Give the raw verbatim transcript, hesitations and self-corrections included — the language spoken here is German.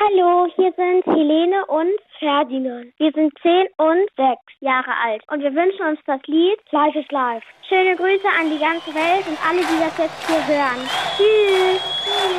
Hallo, hier sind Helene und Ferdinand. Wir sind zehn und sechs Jahre alt und wir wünschen uns das Lied Life is Life. Schöne Grüße an die ganze Welt und alle, die das jetzt hier hören. Tschüss.